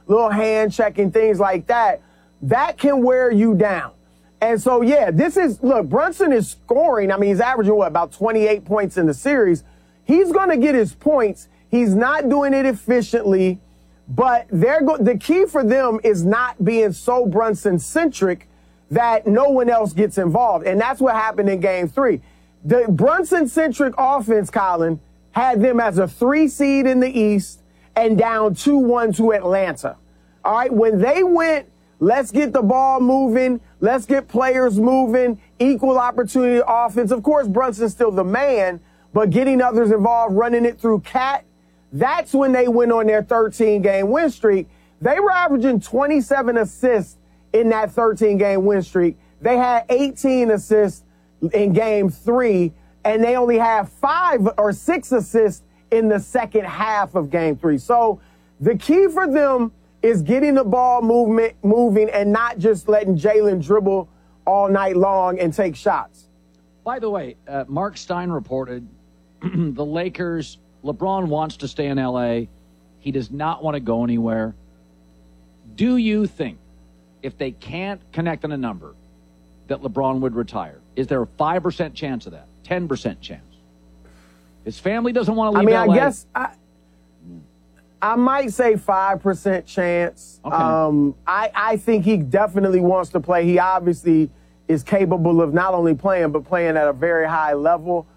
little hand checking, things like that, that can wear you down. And so, yeah, look, Brunson is scoring. I mean, he's averaging, about 28 points in the series. He's going to get his points. He's not doing it efficiently, but the key for them is not being so Brunson-centric that no one else gets involved. And that's what happened in Game 3. The Brunson-centric offense, Colin, had them as a 3 seed in the East and down 2-1 to Atlanta. All right, when they went, let's get the ball moving, let's get players moving, equal opportunity offense. Of course, Brunson's still the man, but getting others involved, running it through Cat, that's when they went on their 13-game win streak. They were averaging 27 assists in that 13-game win streak. They had 18 assists in Game 3, and they only have 5 or 6 assists in the second half of Game 3. So the key for them is getting the ball moving and not just letting Jalen dribble all night long and take shots. By the way, Mark Stein reported the Lakers, LeBron wants to stay in L.A. He does not want to go anywhere. Do you think if they can't connect on a number that LeBron would retire? Is there a 5% chance of that? 10% chance? His family doesn't want to leave LA. I guess I might say 5% chance. Okay. I think he definitely wants to play. He obviously is capable of not only playing, but playing at a very high level.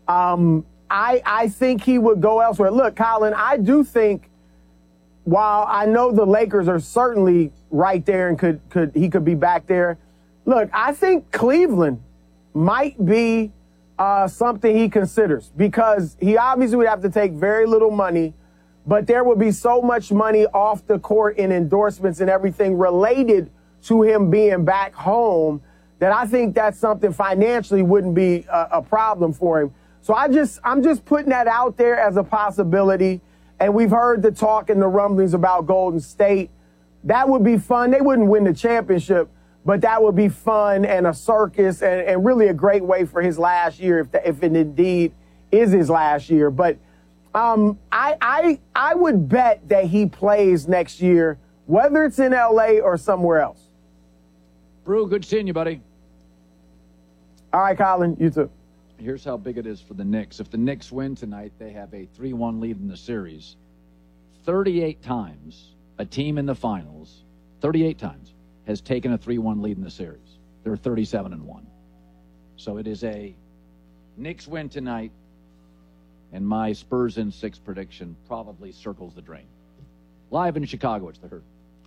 I think he would go elsewhere. Look, Colin, I do think while I know the Lakers are certainly right there and he could be back there, look, I think Cleveland might be something he considers because he obviously would have to take very little money, but there would be so much money off the court in endorsements and everything related to him being back home that I think that's something financially wouldn't be a problem for him. So I'm just putting that out there as a possibility. And we've heard the talk and the rumblings about Golden State. That would be fun. They wouldn't win the championship, but that would be fun and a circus and really a great way for his last year if it indeed is his last year. But I would bet that he plays next year, whether it's in L.A. or somewhere else. Brew, good seeing you, buddy. All right, Colin, you too. Here's how big it is for the Knicks. If the Knicks win tonight, they have a 3-1 lead in the series. 38 times a team in the finals, 38 times, has taken a 3-1 lead in the series. They're 37-1. So it is a Knicks win tonight, and my Spurs in 6 prediction probably circles the drain. Live in Chicago, it's The Herd.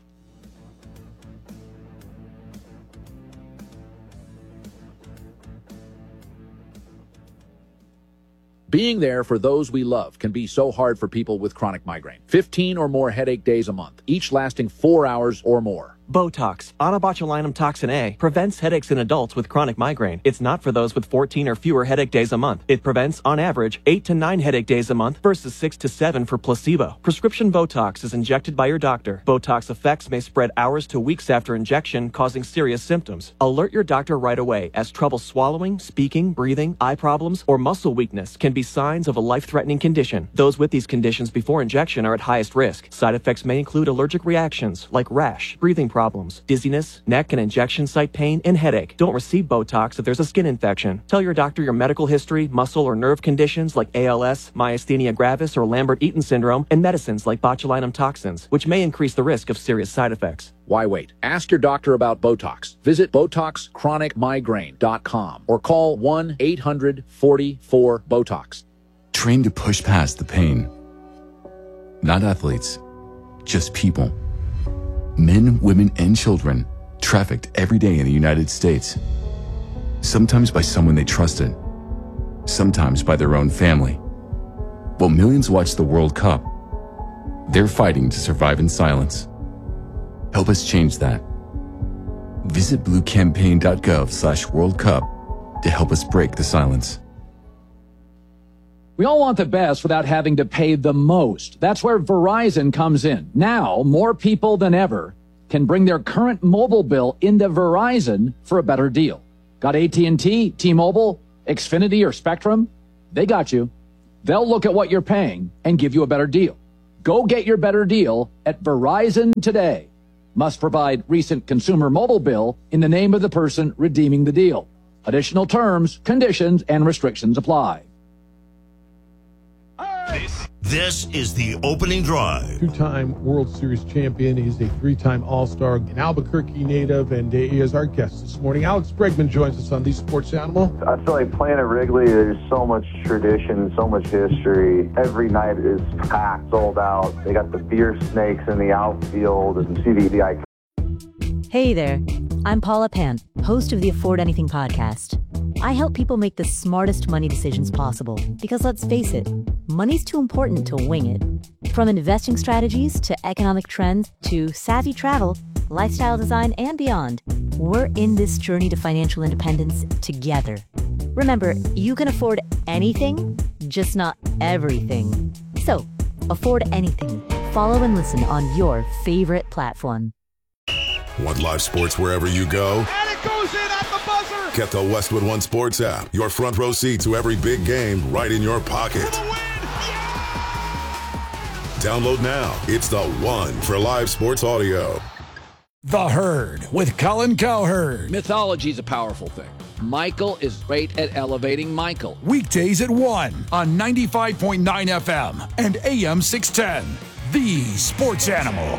Being there for those we love can be so hard for people with chronic migraine. 15 or more headache days a month, each lasting 4 hours or more. Botox, onabotulinum toxin A, prevents headaches in adults with chronic migraine. It's not for those with 14 or fewer headache days a month. It prevents, on average, 8 to 9 headache days a month versus 6 to 7 for placebo. Prescription Botox is injected by your doctor. Botox effects may spread hours to weeks after injection, causing serious symptoms. Alert your doctor right away, as trouble swallowing, speaking, breathing, eye problems, or muscle weakness can be signs of a life-threatening condition. Those with these conditions before injection are at highest risk. Side effects may include allergic reactions like rash, breathing problems, dizziness, neck and injection site pain, and headache. Don't receive Botox if there's a skin infection. Tell your doctor your medical history, muscle or nerve conditions like ALS, myasthenia gravis, or Lambert-Eaton syndrome, and medicines like botulinum toxins, which may increase the risk of serious side effects. Why wait? Ask your doctor about Botox. Visit BotoxChronicMigraine.com or call 1-800-44-BOTOX. Train to push past the pain. Not athletes, just people. Men, women, and children trafficked every day in the United States. Sometimes by someone they trusted, sometimes by their own family. While millions watch the World Cup, they're fighting to survive in silence. Help us change that. Visit bluecampaign.gov/World Cup to help us break the silence. We all want the best without having to pay the most. That's where Verizon comes in. Now, more people than ever can bring their current mobile bill into Verizon for a better deal. Got AT&T, T-Mobile, Xfinity, or Spectrum? They got you. They'll look at what you're paying and give you a better deal. Go get your better deal at Verizon today. Must provide recent consumer mobile bill in the name of the person redeeming the deal. Additional terms, conditions, and restrictions apply. This is the opening drive. Two-time World Series champion. He's a three-time All-Star, an Albuquerque native, and he is our guest this morning. Alex Bregman joins us on the Sports Animal. I feel like playing at Wrigley, there's so much tradition, so much history. Every night is packed, sold out. They got the beer snakes in the outfield and the icon. Hey there, I'm Paula Pant, host of the Afford Anything podcast. I help people make the smartest money decisions possible because, let's face it, money's too important to wing it. From investing strategies to economic trends to savvy travel, lifestyle design, and beyond, we're in this journey to financial independence together. Remember, you can afford anything, just not everything. So, afford anything. Follow and listen on your favorite platform. Want live sports wherever you go? And it goes in at the buzzer! Get the Westwood One Sports app. Your front row seat to every big game right in your pocket. Download now. It's the one for live sports audio. The Herd with Colin Cowherd. Mythology is a powerful thing. Michael is great at elevating Michael. Weekdays at 1 on 95.9 FM and AM 610. The Sports Animal.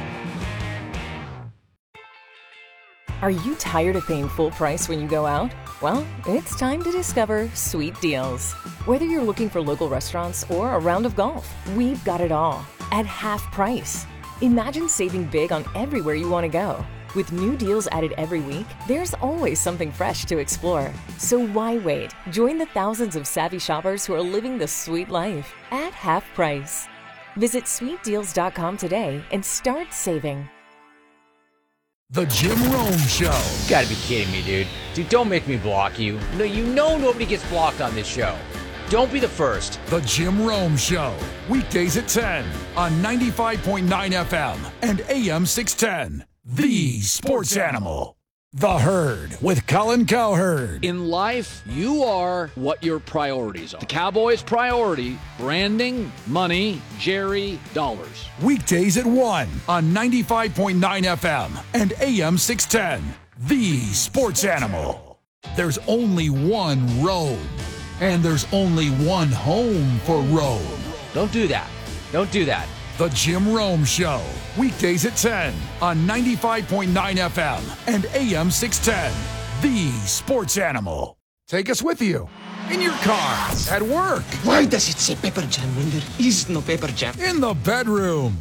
Are you tired of paying full price when you go out? Well, it's time to discover Sweet Deals. Whether you're looking for local restaurants or a round of golf, we've got it all at half price. Imagine saving big on everywhere you want to go. With new deals added every week, there's always something fresh to explore. So why wait? Join the thousands of savvy shoppers who are living the sweet life at half price. Visit sweetdeals.com today and start saving. The Jim Rome Show. You gotta be kidding me, dude. Dude, don't make me block you. No, you know nobody gets blocked on this show. Don't be the first. The Jim Rome Show. Weekdays at 10 on 95.9 FM and AM 610. The Sports Animal. The Herd with Colin Cowherd. In life, you are what your priorities are. The Cowboys' priority, branding, money, Jerry, dollars. Weekdays at 1 on 95.9 FM and AM 610. The Sports Animal. There's only one road, and there's only one home for Rome. Don't do that. Don't do that. The Jim Rome Show. Weekdays at 10 on 95.9 FM and AM 610. The Sports Animal. Take us with you. In your car. At work. Why does it say pepper jam when there is no pepper jam? In the bedroom.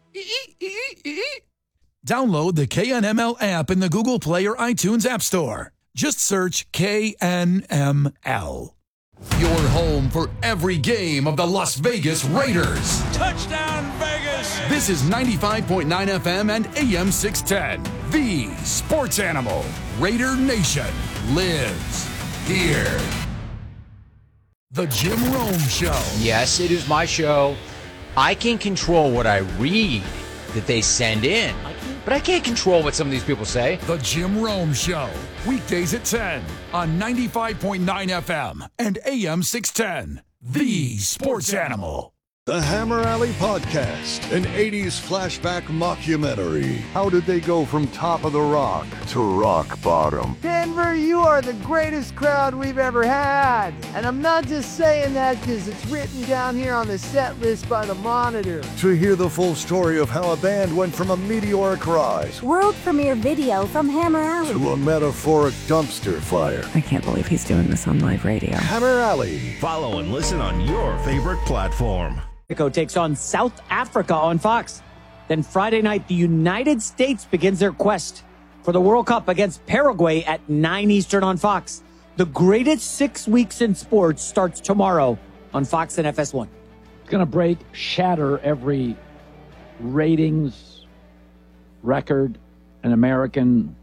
Download the KNML app in the Google Play or iTunes App Store. Just search KNML. Your home for every game of the Las Vegas Raiders. Touchdown, Vegas! This is 95.9 FM and AM 610. The Sports Animal. Raider Nation lives here. The Jim Rome Show. Yes, it is my show. I can control what I read that they send in, but I can't control what some of these people say. The Jim Rome Show. Weekdays at 10 on 95.9 FM and AM 610. The Sports Animal. The Hammer Alley Podcast, an 80s flashback mockumentary. How did they go from top of the rock to rock bottom? Denver, you are the greatest crowd we've ever had. And I'm not just saying that because it's written down here on the set list by the Monitor. To hear the full story of how a band went from a meteoric rise, world premiere video from Hammer Alley, to a metaphoric dumpster fire. I can't believe he's doing this on live radio. Hammer Alley. Follow and listen on your favorite platform. Mexico takes on South Africa on Fox. Then Friday night, the United States begins their quest for the World Cup against Paraguay at 9 Eastern on Fox. The greatest 6 weeks in sports starts tomorrow on Fox and FS1. It's going to shatter every ratings record in American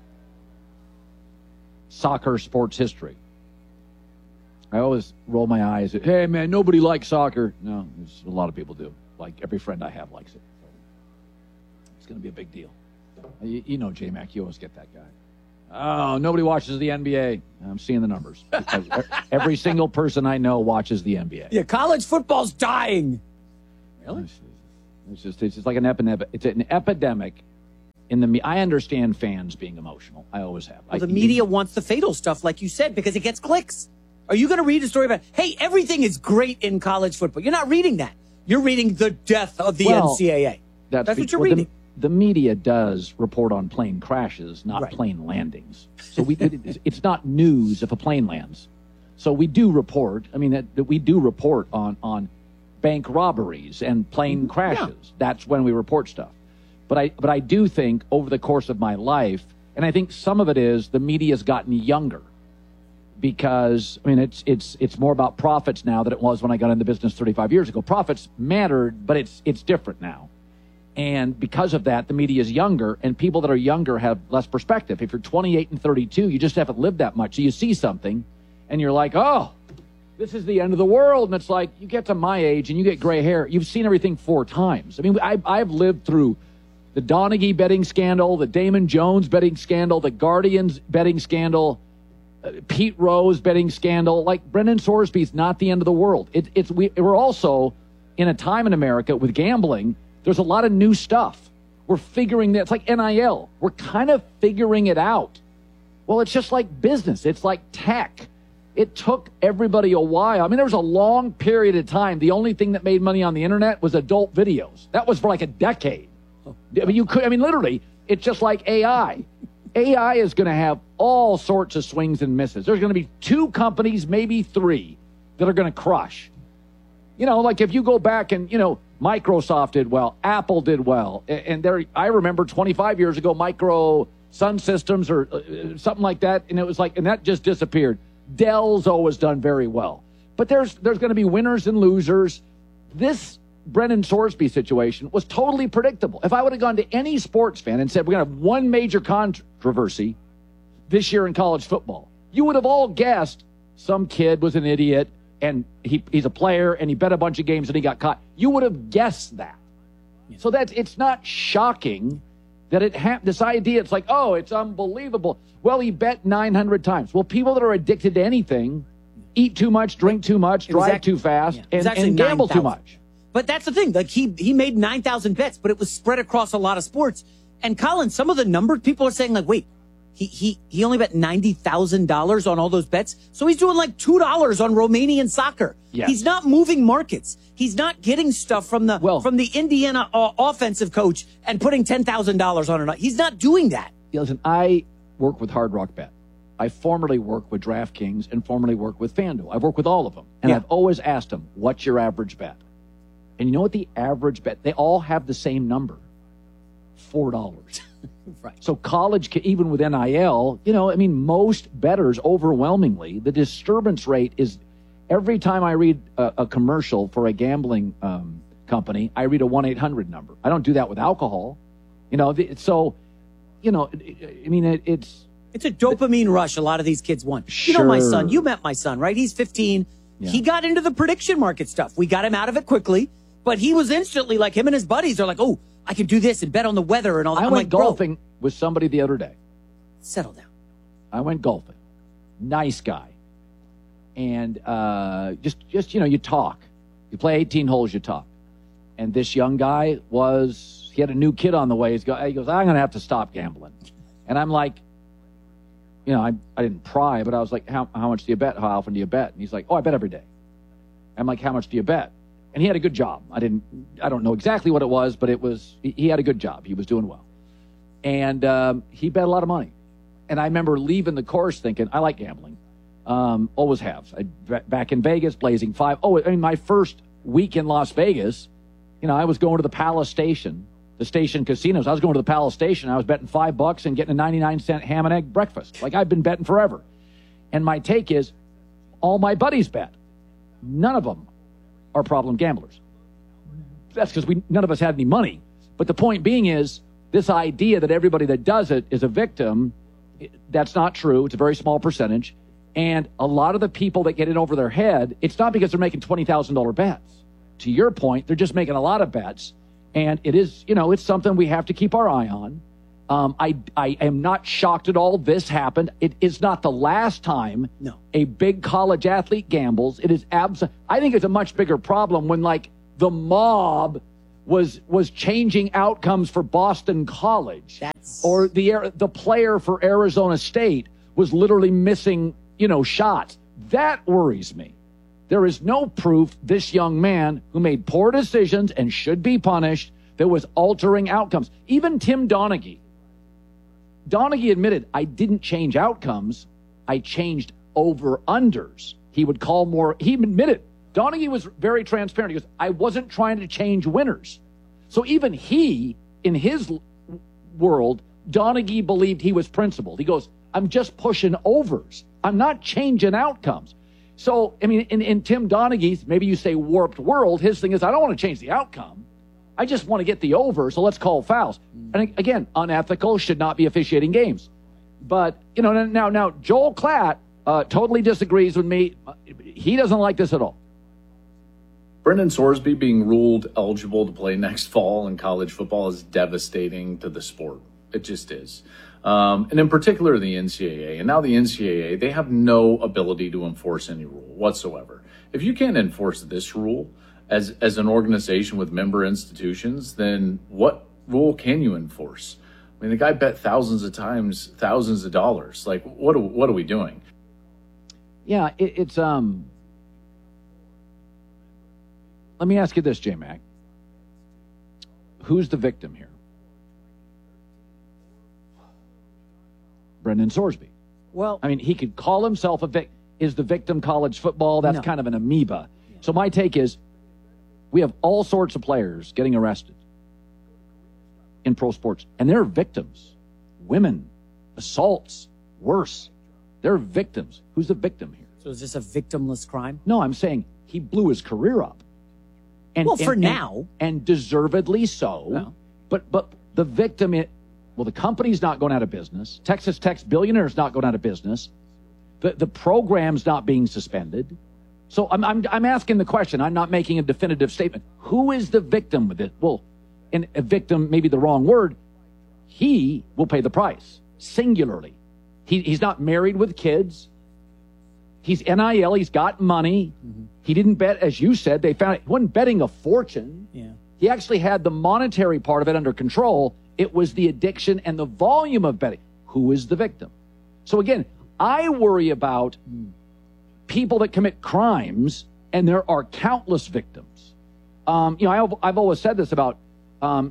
soccer sports history. I always roll my eyes at, hey, man, nobody likes soccer. No, a lot of people do. Like, every friend I have likes it. So it's going to be a big deal. You know, J-Mac, you always get that guy. Oh, nobody watches the NBA. I'm seeing the numbers. Every single person I know watches the NBA. Yeah, college football's dying. Really? It's just like an epidemic. It's an epidemic in the. I understand fans being emotional. I always have. Well, the media wants the fatal stuff, like you said, because it gets clicks. Are you going to read a story about, hey, everything is great in college football? You're not reading that. You're reading the death of the NCAA. That's what you're reading. The media does report on plane crashes, not plane landings. So it's not news if a plane lands. So we do report. I mean, that we do report on bank robberies and plane crashes. Yeah. That's when we report stuff. But I do think over the course of my life, and I think some of it is the media's gotten younger. Because, I mean, it's more about profits now than it was when I got into business 35 years ago. Profits mattered, but it's different now. And because of that, the media is younger, and people that are younger have less perspective. If you're 28 and 32, you just haven't lived that much. So you see something, and you're like, oh, this is the end of the world. And it's like, you get to my age, and you get gray hair. You've seen everything 4 times. I mean, I've lived through the Donaghy betting scandal, the Damon Jones betting scandal, the Guardians betting scandal, Pete Rose betting scandal. Like, Brendan Sorsby's not the end of the world. We're also in a time in America with gambling. There's a lot of new stuff. We're figuring that. It's like NIL. We're kind of figuring it out. Well, it's just like business. It's like tech. It took everybody a while. I mean, there was a long period of time. The only thing that made money on the internet was adult videos. That was for like a decade. I mean, literally, it's just like AI. AI is going to have all sorts of swings and misses. There's going to be 2 companies, maybe 3, that are going to crush. You know, like if you go back and, Microsoft did well, Apple did well. And I remember 25 years ago, Micro Sun Systems or something like that. And it was like, and that just disappeared. Dell's always done very well. But there's going to be winners and losers. This Brendan Sorsby situation was totally predictable. If I would have gone to any sports fan and said, we're going to have one major controversy this year in college football, you would have all guessed some kid was an idiot and he's a player and he bet a bunch of games and he got caught. You would have guessed that. Yeah. So it's not shocking that it happened. This idea, it's like, oh, it's unbelievable. Well, he bet 900 times. Well, people that are addicted to anything eat too much, drink too much, drive too fast, and gamble too much. But that's the thing. Like he made 9,000 bets, but it was spread across a lot of sports. And Colin, some of the numbers people are saying, like, wait, he only bet $90,000 on all those bets. So he's doing like $2 on Romanian soccer. Yes. He's not moving markets. He's not getting stuff from the Indiana offensive coach and putting $10,000 on it. He's not doing that. Listen, I work with Hard Rock Bet. I formerly worked with DraftKings and formerly worked with FanDuel. I've worked with all of them. And I've always asked them, what's your average bet? And you know what the average bet? They all have the same number, $4. Right. So college, even with NIL, most bettors overwhelmingly, the disturbance rate is every time I read a commercial for a gambling company, I read a 1-800 number. I don't do that with alcohol. It's a dopamine rush a lot of these kids want. Sure. My son, you met my son, right? He's 15. Yeah. He got into the prediction market stuff. We got him out of it quickly, but he was instantly like, him and his buddies are like, oh, I can do this and bet on the weather and all that. I went golfing with somebody the other day. Settle down. I went golfing. Nice guy. And just you talk. You play 18 holes, you talk. And this young guy he had a new kid on the way. He goes, I'm going to have to stop gambling. And I'm like, I didn't pry, but I was like, how much do you bet? How often do you bet? And he's like, I bet every day. I'm like, how much do you bet? And he had a good job. I don't know exactly what it was, but he had a good job. He was doing well. And he bet a lot of money. And I remember leaving the course thinking, I like gambling. Always have. Back in Vegas, Blazing 5. My first week in Las Vegas, I was going to the Palace Station, the station casinos. I was going to the Palace Station. I was betting $5 and getting a 99-cent ham and egg breakfast. Like, I've been betting forever. And my take is, all my buddies bet. None of them are problem gamblers. That's because none of us had any money. But the point being is, this idea that everybody that does it is a victim, that's not true. It's a very small percentage. And a lot of the people that get in over their head, it's not because they're making $20,000 bets. To your point, they're just making a lot of bets. And it is, it's something we have to keep our eye on. I am not shocked at all this happened. It is not the last time a big college athlete gambles. It is I think it's a much bigger problem when, like, the mob was changing outcomes for Boston College, or the player for Arizona State was literally missing, shots. That worries me. There is no proof this young man who made poor decisions and should be punished that was altering outcomes. Even Tim Donaghy admitted, I didn't change outcomes. I changed over-unders. He would call more. He admitted. Donaghy was very transparent. He goes, I wasn't trying to change winners. So even he, in his world, Donaghy believed he was principled. He goes, I'm just pushing overs. I'm not changing outcomes. So, I mean, in Tim Donaghy's, maybe you say warped world, his thing is, I don't want to change the outcome. I just want to get the over, so let's call fouls. And again, unethical, should not be officiating games. But, now Joel Klatt totally disagrees with me. He doesn't like this at all. Brendan Sorsby being ruled eligible to play next fall in college football is devastating to the sport. It just is. And in particular, the NCAA. And now the NCAA, they have no ability to enforce any rule whatsoever. If you can't enforce this rule as an organization with member institutions, then what rule can you enforce? I mean, the guy bet thousands of times, thousands of dollars. Like, what are we doing? Yeah, it's let me ask you this, J-Mac. Who's the victim here? Brendan Sorsby. Well, I mean, he could call himself a victim. Is the victim college football? That's kind of an amoeba. Yeah. So my take is, we have all sorts of players getting arrested in pro sports, and they're victims. Women, assaults, worse. They're victims. Who's the victim here? So is this a victimless crime? No, I'm saying he blew his career up. Now. And deservedly so. No. But the victim, the company's not going out of business. Texas Tech's billionaire's not going out of business. The program's not being suspended. So I'm asking the question. I'm not making a definitive statement. Who is the victim with it? Well, and a victim may be the wrong word. He will pay the price, singularly. He's not married with kids. He's NIL. He's got money. Mm-hmm. He didn't bet, as you said. They found he wasn't betting a fortune. Yeah. He actually had the monetary part of it under control. It was the addiction and the volume of betting. Who is the victim? So again, I worry about people that commit crimes, and there are countless victims. I've always said this about, I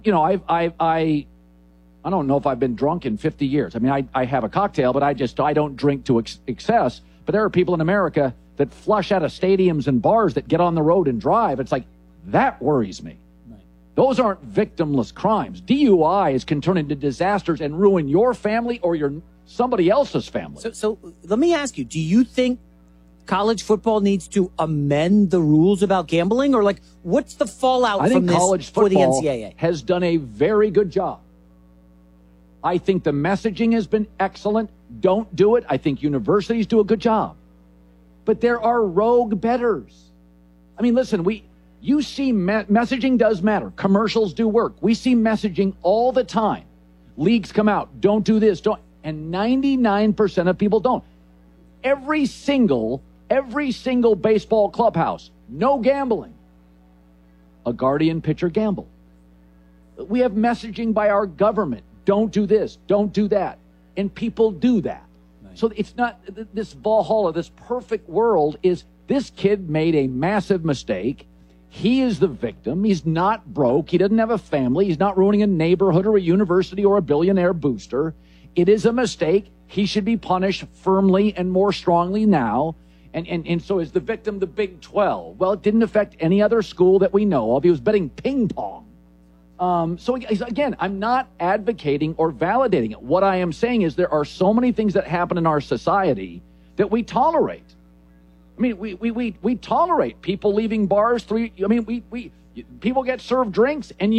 don't know if I've been drunk in 50 years. I mean, I have a cocktail, but I don't drink to excess. But there are people in America that flush out of stadiums and bars that get on the road and drive. It's like, that worries me. Right. Those aren't victimless crimes. DUIs can turn into disasters and ruin your family or somebody else's family. So let me ask you, do you think college football needs to amend the rules about gambling? Or what's the fallout from this for the NCAA? I think college football has done a very good job. I think the messaging has been excellent. Don't do it. I think universities do a good job. But there are rogue bettors. I mean, listen, you see messaging does matter. Commercials do work. We see messaging all the time. Leagues come out, don't do this, don't. And 99% of people don't. Every single baseball clubhouse, no gambling. A Guardian pitcher gamble. We have messaging by our government. Don't do this, don't do that. And people do that. Right. So it's not this Valhalla, this perfect world is this kid made a massive mistake. He is the victim. He's not broke. He doesn't have a family. He's not ruining a neighborhood or a university or a billionaire booster. It is a mistake. He should be punished firmly and more strongly now. And so is the victim the Big 12? Well, it didn't affect any other school that we know of. He was betting ping pong. So again, I'm not advocating or validating it. What I am saying is there are so many things that happen in our society that we tolerate. I mean, we tolerate people leaving bars. People get served drinks, and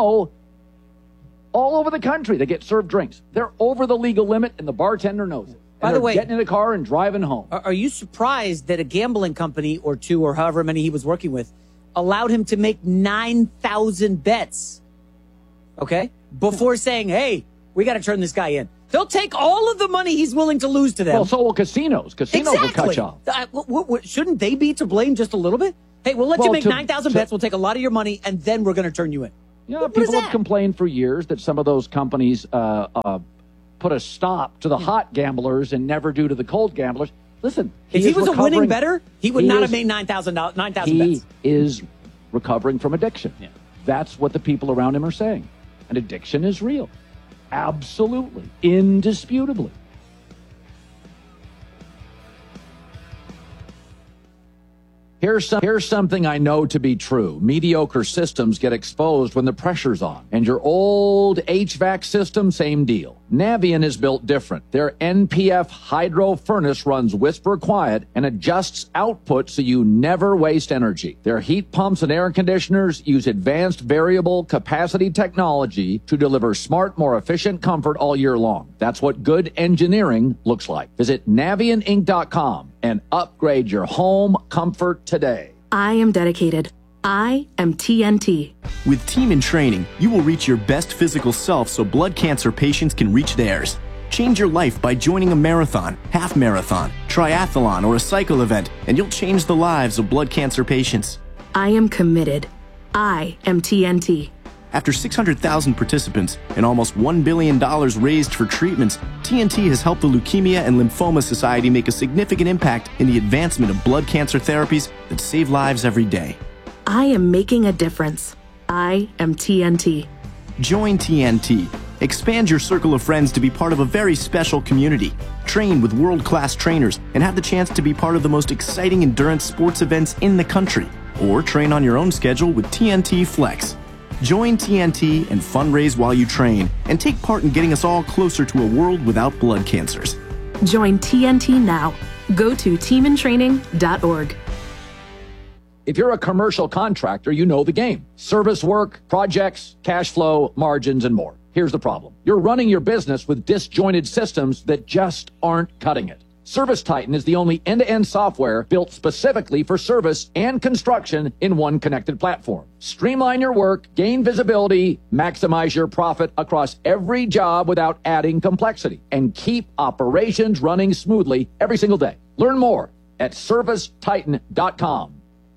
all over the country they get served drinks. They're over the legal limit, and the bartender knows it. By the way, getting in a car and driving home. Are you surprised that a gambling company or two, or however many he was working with, allowed him to make 9,000 bets? Okay? Before saying, hey, we got to turn this guy in. They'll take all of the money he's willing to lose to them. Well, so will casinos. Casinos will cut you off. Shouldn't they be to blame just a little bit? Hey, we'll let you make 9,000 bets. We'll take a lot of your money, and then we're going to turn you in. Yeah, people have complained for years that some of those companies put a stop to the hot gamblers and never do to the cold gamblers. Listen, if he was a winning bettor, he would not have made 9,000 bets. He is recovering from addiction. Yeah. That's what the people around him are saying. And addiction is real. Absolutely. Indisputably. Here's something I know to be true. Mediocre systems get exposed when the pressure's on. And your old HVAC system, same deal. Navien is built different. Their NPF hydro furnace runs whisper quiet and adjusts output so you never waste energy. Their heat pumps and air conditioners use advanced variable capacity technology to deliver smart, more efficient comfort all year long. That's what good engineering looks like. Visit NavienInc.com and upgrade your home comfort today. I am dedicated. I am TNT. With Team in Training, you will reach your best physical self so blood cancer patients can reach theirs. Change your life by joining a marathon, half marathon, triathlon, or a cycle event, and you'll change the lives of blood cancer patients. I am committed. I am TNT. After 600,000 participants and almost $1 billion raised for treatments, TNT has helped the Leukemia and Lymphoma Society make a significant impact in the advancement of blood cancer therapies that save lives every day. I am making a difference. I am TNT. Join TNT. Expand your circle of friends to be part of a very special community. Train with world-class trainers and have the chance to be part of the most exciting endurance sports events in the country. Or train on your own schedule with TNT Flex. Join TNT and fundraise while you train and take part in getting us all closer to a world without blood cancers. Join TNT now. Go to teamintraining.org. If you're a commercial contractor, you know the game. Service work, projects, cash flow, margins, and more. Here's the problem. You're running your business with disjointed systems that just aren't cutting it. ServiceTitan is the only end-to-end software built specifically for service and construction in one connected platform. Streamline your work, gain visibility, maximize your profit across every job without adding complexity, and keep operations running smoothly every single day. Learn more at ServiceTitan.com.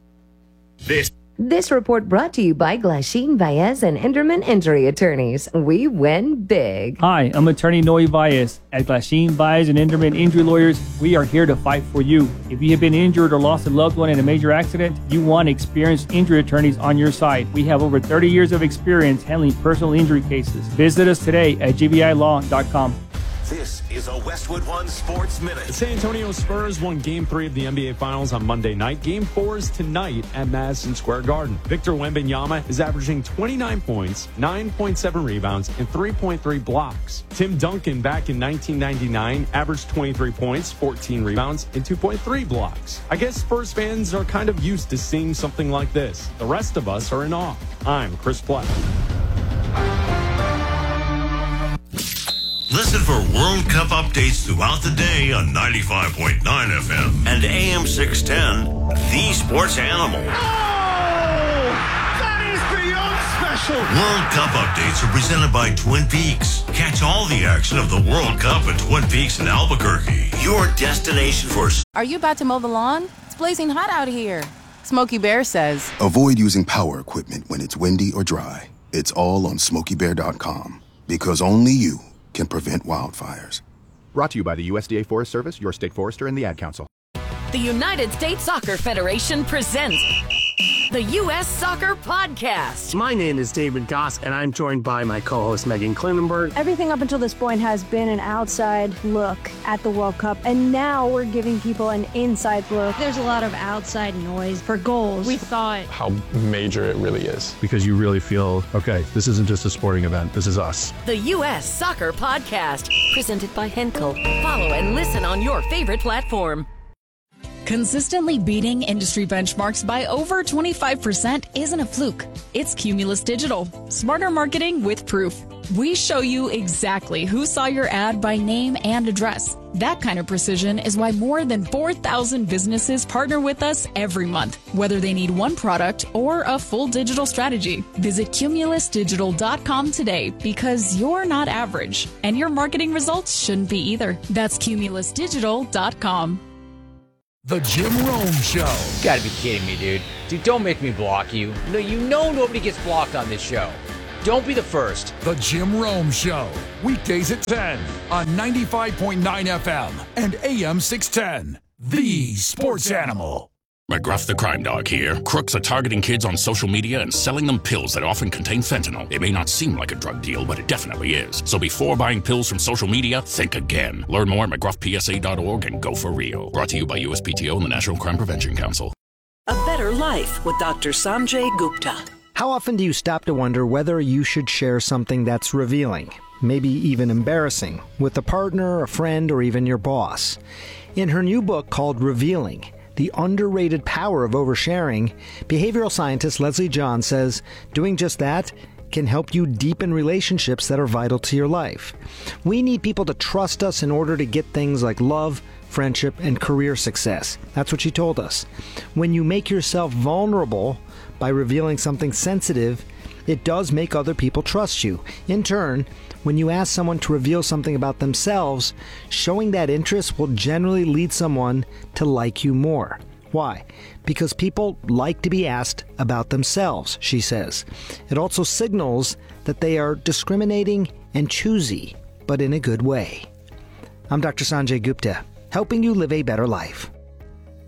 This report brought to you by Glasheen, Baez, and Enderman Injury Attorneys. We win big. Hi, I'm attorney Noe Baez. At Glasheen, Baez, and Enderman Injury Lawyers, we are here to fight for you. If you have been injured or lost a loved one in a major accident, you want experienced injury attorneys on your side. We have over 30 years of experience handling personal injury cases. Visit us today at gbilaw.com. This is a Westwood One Sports Minute. The San Antonio Spurs won Game 3 of the NBA Finals on Monday night. Game 4 is tonight at Madison Square Garden. Victor Wembanyama is averaging 29 points, 9.7 rebounds, and 3.3 blocks. Tim Duncan, back in 1999, averaged 23 points, 14 rebounds, and 2.3 blocks. I guess Spurs fans are kind of used to seeing something like this. The rest of us are in awe. I'm Chris Platt. Listen for World Cup updates throughout the day on 95.9 FM and AM 610, The Sports Animal. Oh, that is beyond special. World Cup updates are presented by Twin Peaks. Catch all the action of the World Cup at Twin Peaks in Albuquerque. Your destination for... Are you about to mow the lawn? It's blazing hot out here. Smokey Bear says... Avoid using power equipment when it's windy or dry. It's all on SmokeyBear.com. Because only you can prevent wildfires. Brought to you by the USDA Forest Service, your state forester, and the Ad Council. The United States Soccer Federation presents the U.S. Soccer Podcast. My name is David Goss, and I'm joined by my co-host Megan Klinenberg. Everything up until this point has been an outside look at the World Cup, and now we're giving people an inside look. There's a lot of outside noise for goals. We thought how major it really is. Because you really feel, okay, this isn't just a sporting event, this is us. The U.S. Soccer Podcast, presented by Henkel. Follow and listen on your favorite platform. Consistently beating industry benchmarks by over 25% isn't a fluke. It's Cumulus Digital. Smarter marketing with proof. We show you exactly who saw your ad by name and address. That kind of precision is why more than 4,000 businesses partner with us every month, whether they need one product or a full digital strategy. Visit cumulusdigital.com today because you're not average, and your marketing results shouldn't be either. That's cumulusdigital.com. The Jim Rome Show. You gotta be kidding me, dude. Dude, don't make me block you. No, you know nobody gets blocked on this show. Don't be the first. The Jim Rome Show, weekdays at 10 on 95.9 FM and AM 610. The Sports Animal. McGruff the Crime Dog here. Crooks are targeting kids on social media and selling them pills that often contain fentanyl. It may not seem like a drug deal, but it definitely is. So before buying pills from social media, think again. Learn more at McGruffPSA.org and go for real. Brought to you by USPTO and the National Crime Prevention Council. A better life with Dr. Sanjay Gupta. How often do you stop to wonder whether you should share something that's revealing, maybe even embarrassing, with a partner, a friend, or even your boss? In her new book called Revealing, The Underrated Power of Oversharing, behavioral scientist Leslie John says doing just that can help you deepen relationships that are vital to your life. We need people to trust us in order to get things like love, friendship, and career success. That's what she told us. When you make yourself vulnerable by revealing something sensitive, it does make other people trust you. In turn, when you ask someone to reveal something about themselves, showing that interest will generally lead someone to like you more. Why? Because people like to be asked about themselves, she says. It also signals that they are discriminating and choosy, but in a good way. I'm Dr. Sanjay Gupta, helping you live a better life.